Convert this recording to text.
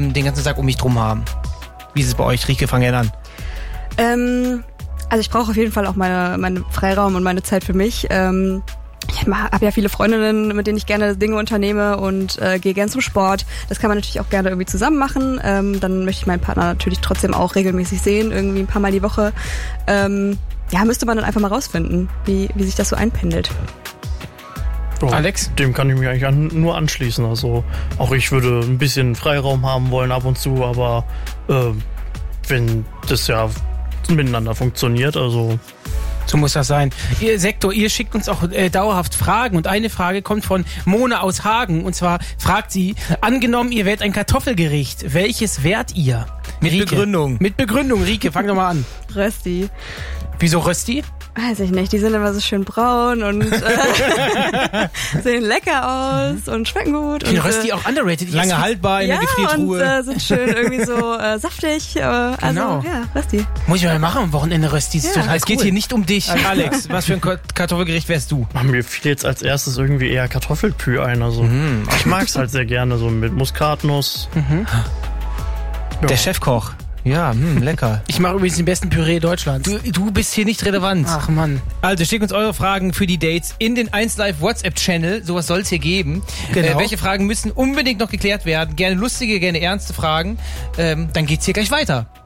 den ganzen Tag um mich drum haben? Wie ist es bei euch? Rike, fang ja an. Also ich brauche auf jeden Fall auch meine Freiraum und meine Zeit für mich. Ich habe ja viele Freundinnen, mit denen ich gerne Dinge unternehme und gehe gerne zum Sport. Das kann man natürlich auch gerne irgendwie zusammen machen. Dann möchte ich meinen Partner natürlich trotzdem auch regelmäßig sehen, irgendwie ein paar Mal die Woche. Müsste man dann einfach mal rausfinden, wie sich das so einpendelt. Oh, Alex? Dem kann ich mich eigentlich nur anschließen. Also auch ich würde ein bisschen Freiraum haben wollen ab und zu, aber wenn das ja miteinander funktioniert, also... So muss das sein. Ihr Sektor, ihr schickt uns auch dauerhaft Fragen und eine Frage kommt von Mona aus Hagen und zwar fragt sie, angenommen ihr wärt ein Kartoffelgericht, welches wärt ihr? Mit Rike. Begründung. Mit Begründung, Rike, fang doch mal an. Rösti. Wieso Rösti? Weiß ich nicht, die sind immer so schön braun und sehen lecker aus und schmecken gut. Ich finde und, Rösti auch underrated. Lange haltbar in der Gefriertruhe. Und sind schön irgendwie so saftig. Genau. Ja, Rösti. Muss ich mal machen am Wochenende Rösti. Ist total Es geht cool. hier nicht um dich. Alex, was für ein Kartoffelgericht wärst du? Mir fiel jetzt als erstes irgendwie eher Kartoffelpü ein. Also ich mag es halt sehr gerne, so mit Muskatnuss. Ja. Der Chefkoch. Ja, lecker. Ich mache übrigens den besten Püree Deutschlands. Du bist hier nicht relevant. Ach Mann. Also schickt uns eure Fragen für die Dates in den 1Live WhatsApp-Channel. Sowas soll es hier geben. Genau. Welche Fragen müssen unbedingt noch geklärt werden? Gerne lustige, gerne ernste Fragen. Dann geht's hier gleich weiter.